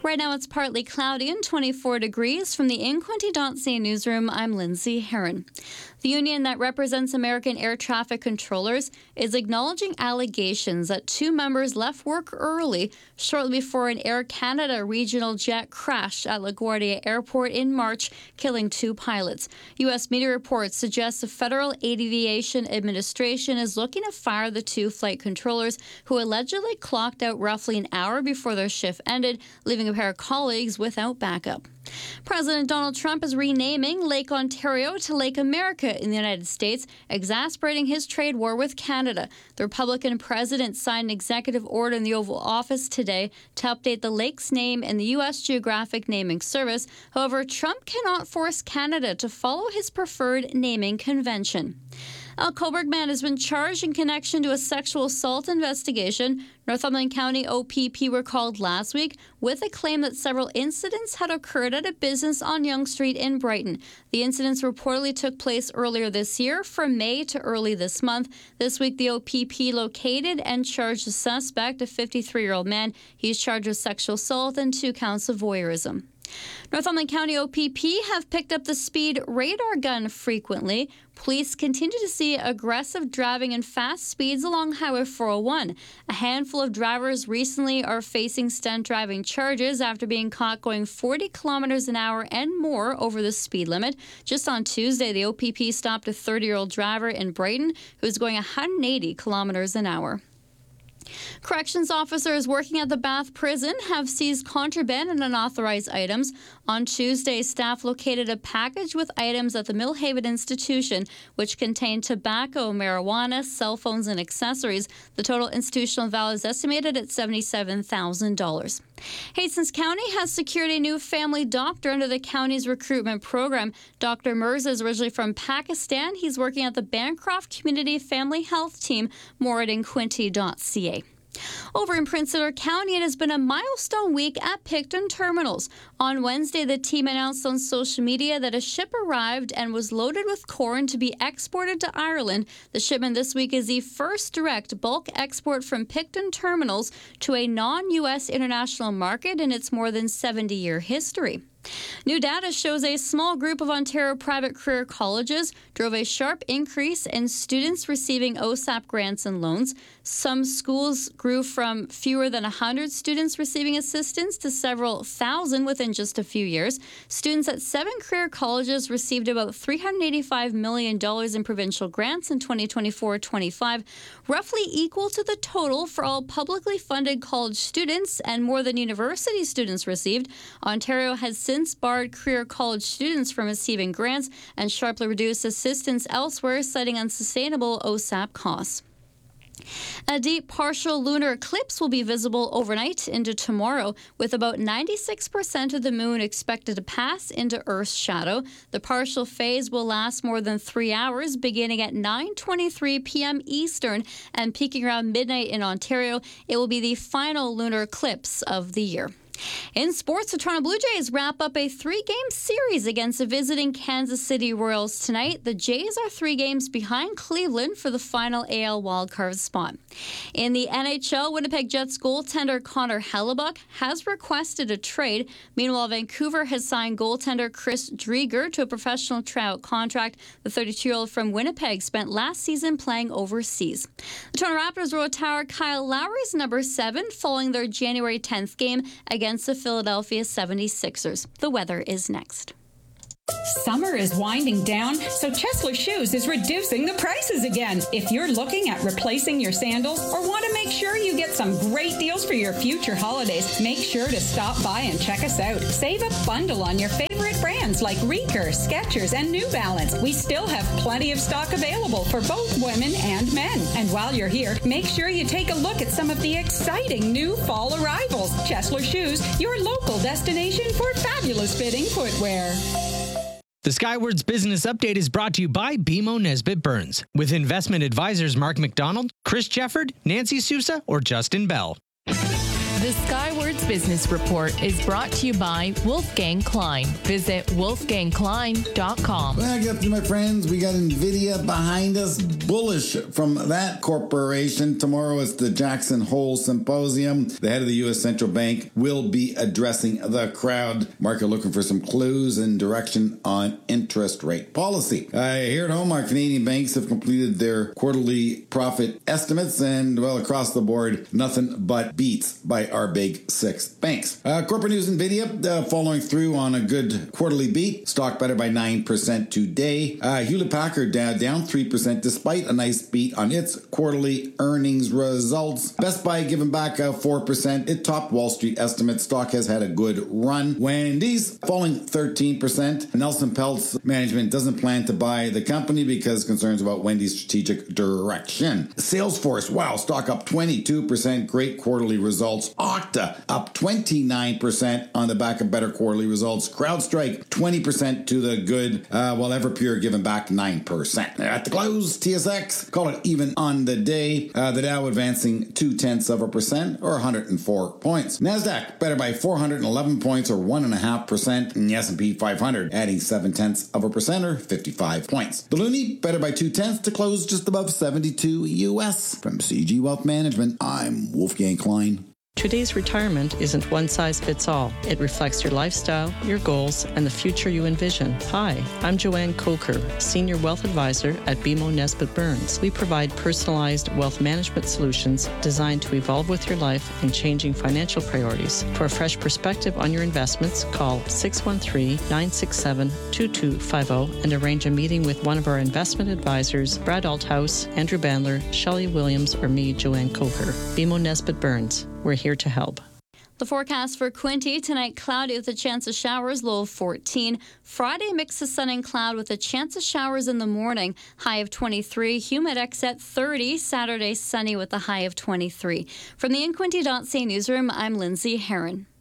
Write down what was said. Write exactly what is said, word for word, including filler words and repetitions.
Right now it's partly cloudy and twenty-four degrees. From the in quinte dot c a newsroom, I'm Lindsay Herron. The union that represents American air traffic controllers is acknowledging allegations that two members left work early shortly before an Air Canada regional jet crashed at LaGuardia Airport in March, killing two pilots. U S media reports suggest the Federal Aviation Administration is looking to fire the two flight controllers who allegedly clocked out roughly an hour before their shift ended, leaving a pair of colleagues without backup. President Donald Trump is renaming Lake Ontario to Lake America in the United States, exasperating his trade war with Canada. The Republican president signed an executive order in the Oval Office today to update the lake's name in the U S Geographic Naming Service. However, Trump cannot force Canada to follow his preferred naming convention. A Cobourg man has been charged in connection to a sexual assault investigation. Northumberland County O P P were called last week with a claim that several incidents had occurred at a business on Yonge Street in Brighton. The incidents reportedly took place earlier this year, from May to early this month. This week, the O P P located and charged the suspect, a fifty-three-year-old man. He's charged with sexual assault and two counts of voyeurism. Northumberland County O P P have picked up the speed radar gun frequently. Police continue to see aggressive driving and fast speeds along Highway four oh one. A handful of drivers recently are facing stunt driving charges after being caught going forty kilometers an hour and more over the speed limit. Just on Tuesday, the O P P stopped a thirty-year-old driver in Brighton who was going one hundred eighty kilometers an hour. Corrections officers working at the Bath Prison have seized contraband and unauthorized items. On Tuesday, staff located a package with items at the Millhaven Institution, which contained tobacco, marijuana, cell phones, and accessories. The total institutional value is estimated at seventy-seven thousand dollars. Hastings County has secured a new family doctor under the county's recruitment program. Doctor Mirza is originally from Pakistan. He's working at the Bancroft Community Family Health Team, more at in quinte dot c a. Over in Prince Edward County, it has been a milestone week at Picton Terminals. On Wednesday, the team announced on social media that a ship arrived and was loaded with corn to be exported to Ireland. The shipment this week is the first direct bulk export from Picton Terminals to a non-U S international market in its more than seventy-year history. New data shows a small group of Ontario private career colleges drove a sharp increase in students receiving O S A P grants and loans. Some schools grew from fewer than one hundred students receiving assistance to several thousand within just a few years. Students at seven career colleges received about three hundred eighty-five million dollars in provincial grants in twenty twenty-four twenty-five, roughly equal to the total for all publicly funded college students and more than university students received. Ontario has since barred career college students from receiving grants and sharply reduced assistance elsewhere, citing unsustainable O S A P costs. A deep partial lunar eclipse will be visible overnight into tomorrow, with about ninety-six percent of the moon expected to pass into Earth's shadow. The partial phase will last more than three hours, beginning at nine twenty-three p.m. Eastern and peaking around midnight in Ontario. It will be the final lunar eclipse of the year. In sports, the Toronto Blue Jays wrap up a three-game series against the visiting Kansas City Royals tonight. The Jays are three games behind Cleveland for the final A L wildcard spot. In the N H L, Winnipeg Jets goaltender Connor Hellebuyck has requested a trade. Meanwhile, Vancouver has signed goaltender Chris Driedger to a professional tryout contract. The thirty-two-year-old from Winnipeg spent last season playing overseas. The Toronto Raptors will retire Kyle Lowry's number seven following their January tenth game against against the Philadelphia seventy-sixers. The weather is next. Summer is winding down, so Chesler Shoes is reducing the prices again. If you're looking at replacing your sandals or want to make sure you get some great deals for your future holidays, make sure to stop by and check us out. Save a bundle on your favorite brands like Reeker, Skechers, and New Balance. We still have plenty of stock available for both women and men. And while you're here, make sure you take a look at some of the exciting new fall arrivals. Chesler Shoes, your local destination for fabulous fitting footwear. The Skywards Business Update is brought to you by B M O Nesbitt Burns, with investment advisors Mark McDonald, Chris Jefford, Nancy Sousa, or Justin Bell. The The Skywards Business Report is brought to you by Wolfgang Klein. Visit wolfgang klein dot com. Well, good afternoon, my friends. We got NVIDIA behind us. Bullish from that corporation. Tomorrow is the Jackson Hole Symposium. The head of the U S Central Bank will be addressing the crowd. Market looking for some clues and direction on interest rate policy. Uh, here at home, our Canadian banks have completed their quarterly profit estimates, and, well, across the board, nothing but beats by our big six banks. Uh, corporate news, NVIDIA uh, following through on a good quarterly beat. Stock better by nine percent today. Uh, Hewlett-Packard uh, down three percent despite a nice beat on its quarterly earnings results. Best Buy giving back uh, four percent. It topped Wall Street estimates. Stock has had a good run. Wendy's falling thirteen percent. Nelson Peltz management doesn't plan to buy the company because concerns about Wendy's strategic direction. Salesforce, wow, stock up twenty-two percent. Great quarterly results. Okta up twenty-nine percent on the back of better quarterly results. CrowdStrike twenty percent to the good, uh, while Everpure giving back nine percent. At the close, T S X, call it even on the day. Uh, the Dow advancing two-tenths of a percent or one hundred four points. NASDAQ better by four hundred eleven points or one point five percent. And the S and P five hundred adding seven-tenths of a percent or fifty-five points. The Loonie better by two-tenths to close just above seventy-two U S. From C G Wealth Management, I'm Wolfgang Klein. Today's retirement isn't one size fits all. It reflects your lifestyle, your goals, and the future you envision. Hi, I'm Joanne Coker, Senior Wealth Advisor at B M O Nesbitt Burns. We provide personalized wealth management solutions designed to evolve with your life and changing financial priorities. For a fresh perspective on your investments, call six one three, nine six seven, two two five zero and arrange a meeting with one of our investment advisors, Brad Althouse, Andrew Bandler, Shelley Williams, or me, Joanne Coker. B M O Nesbitt Burns. We're here to help. The forecast for Quinte tonight, cloudy with a chance of showers, low of fourteen. Friday, mix of sun and cloud with a chance of showers in the morning, high of twenty-three. Humidex at thirty. Saturday, sunny with a high of twenty-three. From the In Quinte dot C A newsroom, I'm Lindsay Herron.